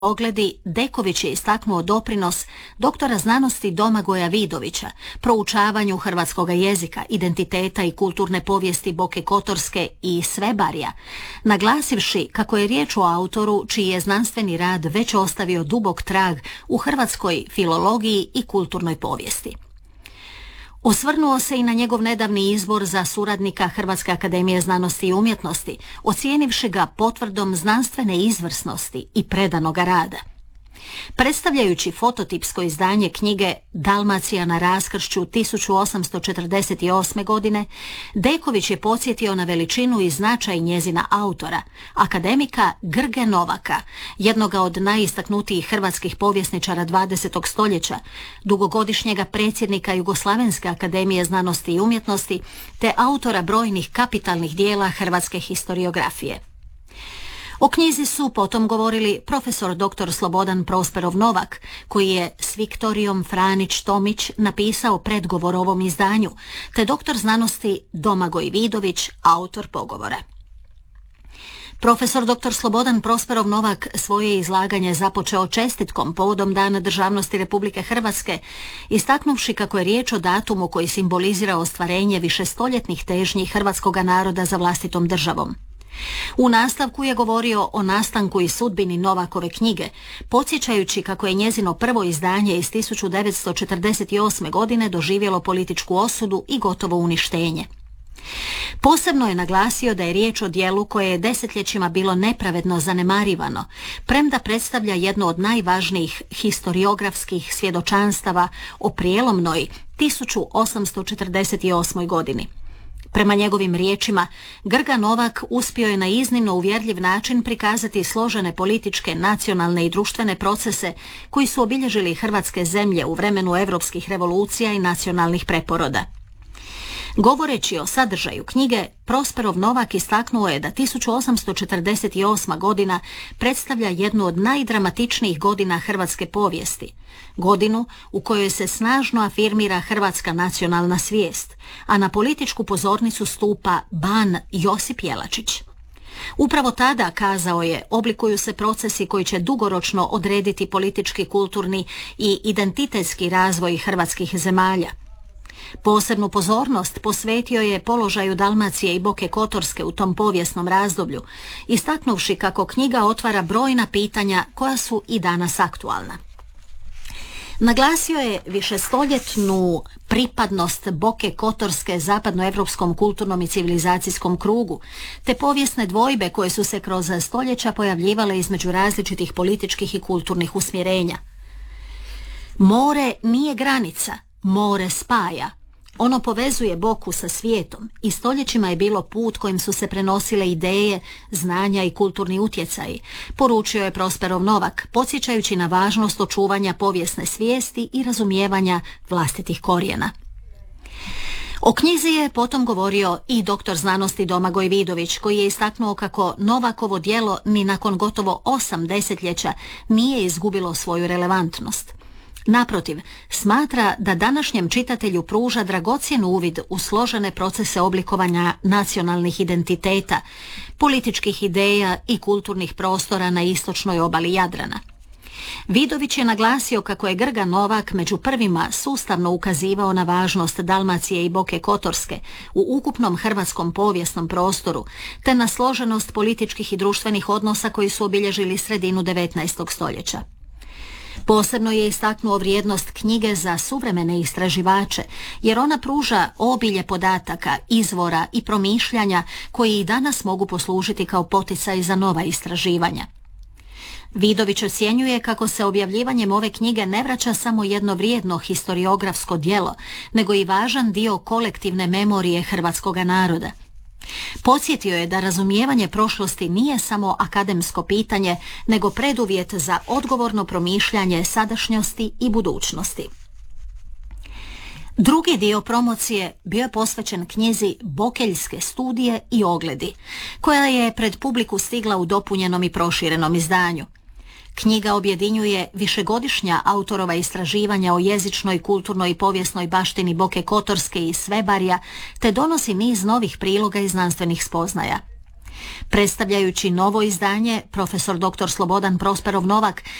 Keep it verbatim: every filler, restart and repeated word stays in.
Ogledi, Deković je istaknuo doprinos doktora znanosti Domagoja Vidovića proučavanju hrvatskog jezika, identiteta i kulturne povijesti Boke Kotorske i Svebarja, naglasivši kako je riječ o autoru čiji je znanstveni rad već ostavio dubok trag u hrvatskoj filologiji i kulturnoj povijesti. Osvrnuo se i na njegov nedavni izbor za suradnika Hrvatske akademije znanosti i umjetnosti, ocijenivši ga potvrdom znanstvene izvrsnosti i predanoga rada. Predstavljajući fototipsko izdanje knjige Dalmacija na raskršću tisuću osamsto četrdeset osme. godine, Deković je podsjetio na veličinu i značaj njezina autora, akademika Grge Novaka, jednoga od najistaknutijih hrvatskih povjesničara dvadesetog stoljeća, dugogodišnjega predsjednika Jugoslavenske akademije znanosti i umjetnosti, te autora brojnih kapitalnih dijela hrvatske historiografije. O knjizi su potom govorili profesor doktor Slobodan Prosperov Novak, koji je s Viktorijom Franić Tomić napisao predgovor ovom izdanju, te doktor znanosti Domagoj Vidović, autor pogovora. Profesor doktor Slobodan Prosperov Novak svoje izlaganje započeo čestitkom povodom Dana državnosti Republike Hrvatske, istaknuvši kako je riječ o datumu koji simbolizira ostvarenje višestoljetnih težnji hrvatskoga naroda za vlastitom državom. U nastavku je govorio o nastanku i sudbini Novakove knjige, podsjećajući kako je njezino prvo izdanje iz tisuću devetsto četrdeset osme. godine doživjelo političku osudu i gotovo uništenje. Posebno je naglasio da je riječ o djelu koje je desetljećima bilo nepravedno zanemarivano, premda predstavlja jedno od najvažnijih historiografskih svjedočanstava o prijelomnoj tisuću osamsto četrdeset osmoj. godini. Prema njegovim riječima, Grga Novak uspio je na iznimno uvjerljiv način prikazati složene političke, nacionalne i društvene procese koji su obilježili hrvatske zemlje u vremenu europskih revolucija i nacionalnih preporoda. Govoreći o sadržaju knjige, Prosperov Novak istaknuo je da tisuću osamsto četrdeset osma. godina predstavlja jednu od najdramatičnijih godina hrvatske povijesti, godinu u kojoj se snažno afirmira hrvatska nacionalna svijest, a na političku pozornicu stupa ban Josip Jelačić. Upravo tada, kazao je, oblikuju se procesi koji će dugoročno odrediti politički, kulturni i identitetski razvoj hrvatskih zemalja. Posebnu pozornost posvetio je položaju Dalmacije i Boke Kotorske u tom povijesnom razdoblju, istaknuvši kako knjiga otvara brojna pitanja koja su i danas aktualna. Naglasio je višestoljetnu pripadnost Boke Kotorske zapadnoevropskom kulturnom i civilizacijskom krugu, te povijesne dvojbe koje su se kroz stoljeća pojavljivale između različitih političkih i kulturnih usmjerenja. More nije granica, more spaja. Ono povezuje Boku sa svijetom i stoljećima je bilo put kojim su se prenosile ideje, znanja i kulturni utjecaji, poručio je Prosperov Novak, podsjećajući na važnost očuvanja povijesne svijesti i razumijevanja vlastitih korijena. O knjizi je potom govorio i doktor znanosti Domagoj Vidović, koji je istaknuo kako Novakovo djelo ni nakon gotovo osam desetljeća nije izgubilo svoju relevantnost. Naprotiv, smatra da današnjem čitatelju pruža dragocjen uvid u složene procese oblikovanja nacionalnih identiteta, političkih ideja i kulturnih prostora na istočnoj obali Jadrana. Vidović je naglasio kako je Grga Novak među prvima sustavno ukazivao na važnost Dalmacije i Boke Kotorske u ukupnom hrvatskom povijesnom prostoru, te na složenost političkih i društvenih odnosa koji su obilježili sredinu devetnaestog stoljeća. Posebno je istaknuo vrijednost knjige za suvremene istraživače, jer ona pruža obilje podataka, izvora i promišljanja koji i danas mogu poslužiti kao poticaj za nova istraživanja. Vidović ocjenjuje kako se objavljivanjem ove knjige ne vraća samo jedno vrijedno historiografsko djelo, nego i važan dio kolektivne memorije hrvatskoga naroda. Podsjetio je da razumijevanje prošlosti nije samo akademsko pitanje, nego preduvjet za odgovorno promišljanje sadašnjosti i budućnosti. Drugi dio promocije bio je posvećen knjizi Bokeljske studije i ogledi, koja je pred publiku stigla u dopunjenom i proširenom izdanju. Knjiga objedinjuje višegodišnja autorova istraživanja o jezičnoj, kulturnoj i povijesnoj baštini Boke Kotorske i Svebarja, te donosi niz novih priloga i znanstvenih spoznaja. Predstavljajući novo izdanje, profesor doktor Slobodan Prosperov Novak